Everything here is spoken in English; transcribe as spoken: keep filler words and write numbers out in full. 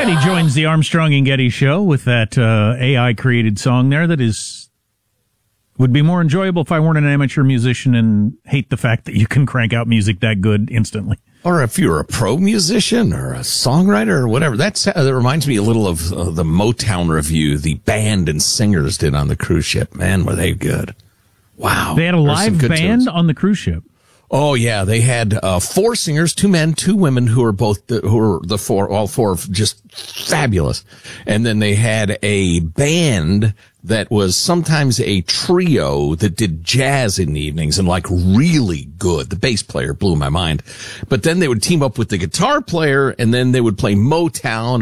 Getty joins the Armstrong and Getty show with that uh, A I-created song there that is would be more enjoyable if I weren't an amateur musician and hate the fact that you can crank out music that good instantly. Or if you're a pro musician or a songwriter or whatever. That's, uh, that reminds me a little of uh, the Motown review the band and singers did on the cruise ship. Man, were they good. Wow. They had a live band tunes on the cruise ship. Oh yeah, they had uh, four singers, two men, two women, who are both the, who are the four, all four just fabulous. And then they had a band that was sometimes a trio that did jazz in the evenings and like really good. The bass player blew my mind. But then they would team up with the guitar player and then they would play Motown